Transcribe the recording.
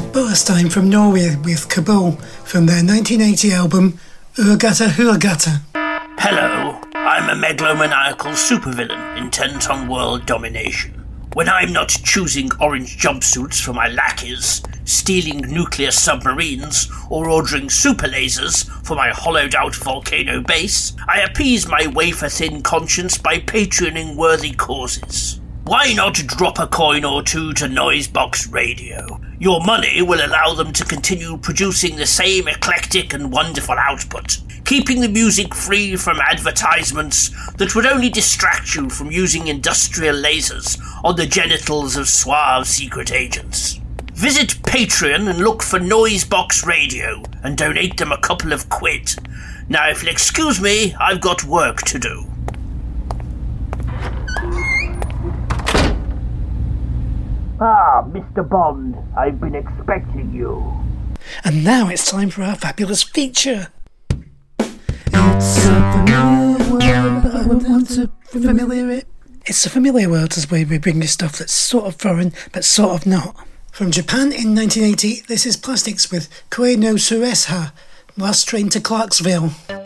Bolestein from Norway with Kabul from their 1980 album Urgata Hurgata. Hello, I'm a megalomaniacal supervillain intent on world domination. When I'm not choosing orange jumpsuits for my lackeys, stealing nuclear submarines, or ordering super lasers for my hollowed-out volcano base, I appease my wafer-thin conscience by patreoning worthy causes. Why not drop a coin or two to Noisebox Radio? Your money will allow them to continue producing the same eclectic and wonderful output, keeping the music free from advertisements that would only distract you from using industrial lasers on the genitals of suave secret agents. Visit Patreon and look for Noisebox Radio and donate them a couple of quid. Now, if you'll excuse me, I've got work to do. Ah, Mr. Bond, I've been expecting you. And now it's time for our fabulous feature. It's a familiar word, but I want to familiar it. It's a familiar world as we bring you stuff that's sort of foreign, but sort of not. From Japan in 1980, this is Plastics with Koe no Suresha, Last Train to Clarksville.